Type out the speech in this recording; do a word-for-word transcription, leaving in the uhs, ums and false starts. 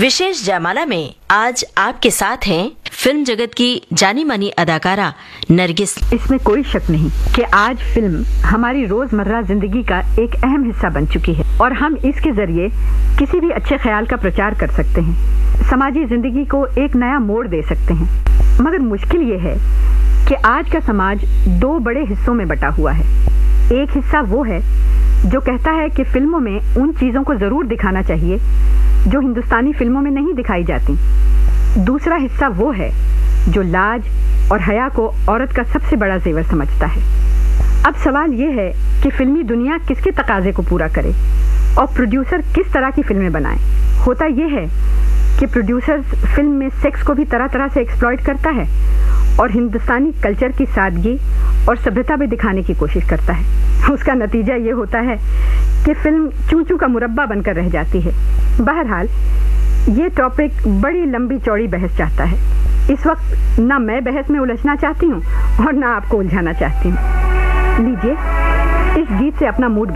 विशेष जयमाला में आज आपके साथ हैं फिल्म जगत की जानी मानी अदाकारा नरगिस। इसमें कोई शक नहीं कि आज फिल्म हमारी रोजमर्रा जिंदगी का एक अहम हिस्सा बन चुकी है और हम इसके जरिए किसी भी अच्छे ख्याल का प्रचार कर सकते हैं, समाजी जिंदगी को एक नया मोड़ दे सकते हैं। मगर मुश्किल ये है कि आज का समाज दो बड़े हिस्सों में बटा हुआ है। एक हिस्सा वो है जो कहता है कि फिल्मों में उन चीज़ों को ज़रूर दिखाना चाहिए जो हिंदुस्तानी फिल्मों में नहीं दिखाई जाती। दूसरा हिस्सा वो है जो लाज और हया को औरत का सबसे बड़ा जेवर समझता है। अब सवाल ये है कि फिल्मी दुनिया किसके तकाजे को पूरा करे और प्रोड्यूसर किस तरह की फिल्में बनाए। होता ये है कि प्रोड्यूसर्स फिल्म में सेक्स को भी तरह तरह से एक्सप्लॉइट करता है और हिंदुस्तानी कल्चर की सादगी और सभ्यता भी दिखाने की कोशिश करता है। उसका नतीजा ये होता है कि फिल्म चूं चूं का मुरब्बा बनकर रह जाती है। बहरहाल ये टॉपिक बड़ी लंबी चौड़ी बहस चाहता है। इस वक्त ना मैं बहस में उलझना चाहती हूँ और ना आपको उलझाना चाहती हूँ। लीजिए इस गीत से अपना मूड